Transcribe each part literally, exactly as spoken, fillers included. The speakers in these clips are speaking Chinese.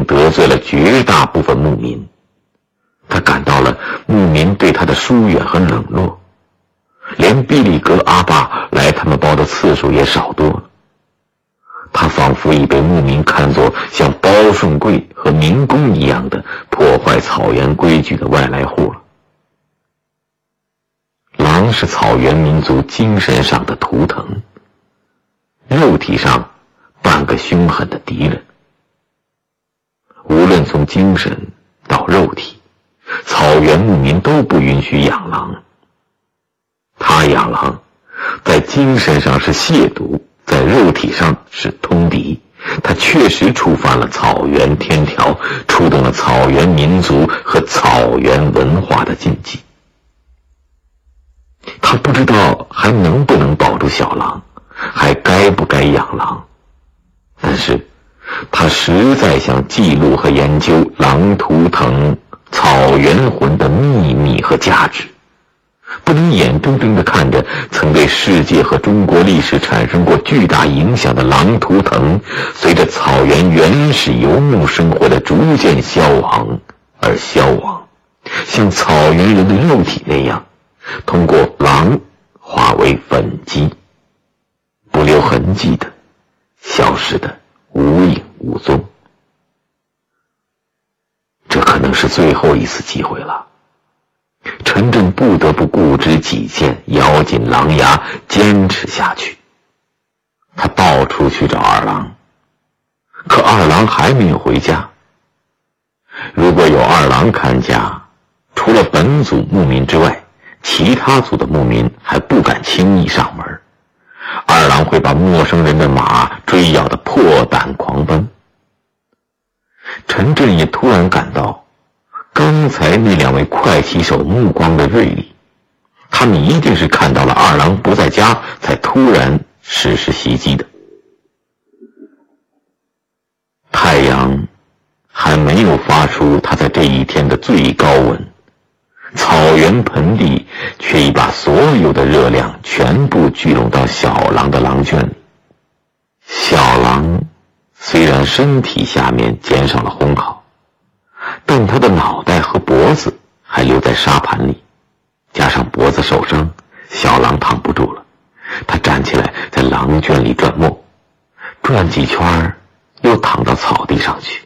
得罪了绝大部分牧民。他感到了牧民对他的疏远和冷落，连毕力格阿爸来他们包的次数也少多了。他仿佛已被牧民看作像包顺贵和民工一样的破坏草原规矩的外来户了。狼是草原民族精神上的图腾，肉体上半个凶狠的敌人。无论从精神到肉体，草原牧民都不允许养狼。他养狼，在精神上是亵渎，在肉体上是通敌。他确实触犯了草原天条，触动了草原民族和草原文化的禁忌。他不知道还能不能保住小狼，还该不该养狼，但是他实在想记录和研究狼图腾草原魂的秘密和价值，不能眼睁睁地看着曾对世界和中国历史产生过巨大影响的狼图腾随着草原原始游牧生活的逐渐消亡而消亡，像草原人的肉体那样通过狼化为粉基，不留痕迹的消失的无影无踪。这可能是最后一次机会了，陈震不得不固执己见，咬紧狼牙坚持下去。他到处去找二郎，可二郎还没有回家。如果有二郎看家，除了本族牧民之外，其他族的牧民还不敢轻易上门，二郎会把陌生人的马追咬得破胆狂奔。陈震也突然感到刚才那两位快骑手目光的锐利，他们一定是看到了二郎不在家才突然实施袭击的。太阳还没有发出它在这一天的最高温，草原盆地却已把所有的热量全部聚拢到小狼的狼圈里。小狼虽然身体下面减少了烘烤，但他的脑袋和脖子还留在沙盘里，加上脖子受伤，小狼躺不住了。他站起来在狼圈里转磨，转几圈又躺到草地上去。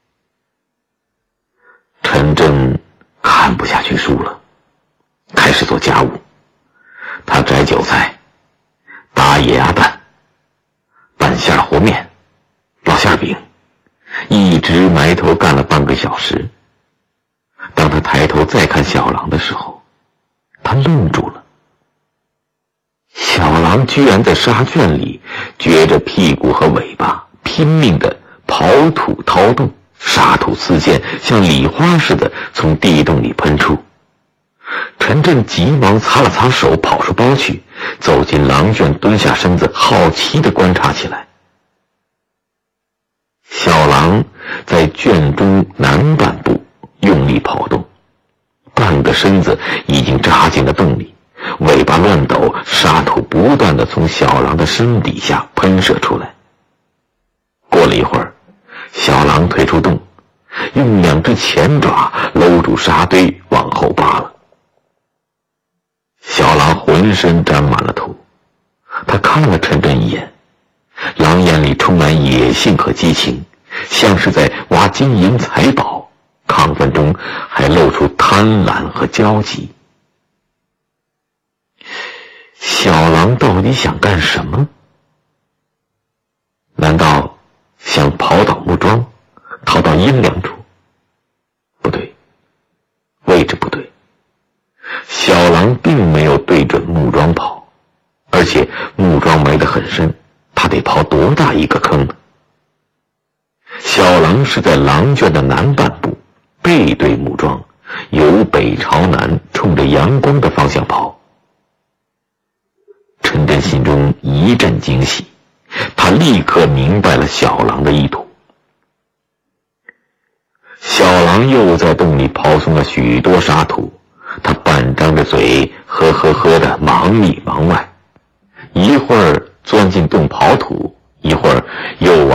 陈震看不下去书了，开始做家务。他摘韭菜，打野鸭蛋，拌馅和面，烙馅饼，一直埋头干了半个小时。当他抬头再看小狼的时候，他愣住了。小狼居然在沙圈里撅着屁股和尾巴拼命地刨土掏洞，沙土四溅，像礼花似的从地洞里喷出。陈震急忙擦了擦手，跑出包去，走进狼圈，蹲下身子，好奇地观察起来。小狼在圈中南半部用力跑动，半个身子已经扎进了洞里，尾巴乱抖，沙土不断地从小狼的身底下喷射出来。过了一会儿，小狼退出洞，用两只前爪搂住沙堆往后扒了。小狼浑身沾满了土，他看了陈震一眼，狼眼里充满野性和激情，像是在挖金银财宝，亢奋中还露出贪婪和焦急。小狼到底想干什么？难道想跑倒木桩，逃到阴凉处？不对，位置不对。小狼并没有对准木桩跑，而且木桩埋得很深，他得刨多大一个坑呢？小狼是在狼圈的南半部，背对木桩，由北朝南，冲着阳光的方向跑。陈震心中一阵惊喜，他立刻明白了小狼的意图。小狼又在洞里刨松了许多沙土，他半张着嘴，呵呵呵的忙里忙外，一会儿钻进洞刨土，一会儿又往